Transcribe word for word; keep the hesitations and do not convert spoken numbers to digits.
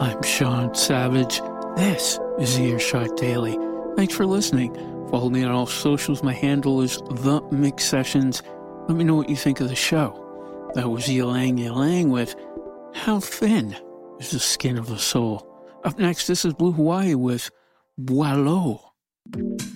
I'm Sean Savage. This is Earshot Daily. Thanks for listening. Follow me on all socials. My handle is The Mix Sessions. Let me know what you think of the show. That was Ylang Ylang with How Thin is the Skin of the Soul. Up next, this is Blue Hawaii with Boileau.